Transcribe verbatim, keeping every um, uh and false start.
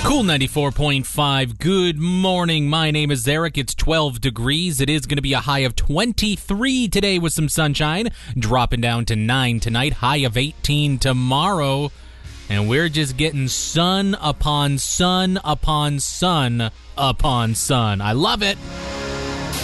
Cool ninety-four point five. Good morning. My name is Eric. It's twelve degrees. It is going to be a high of twenty-three today with some sunshine, dropping down to nine tonight, high of eighteen tomorrow. And we're just getting sun upon sun upon sun upon sun. I love it.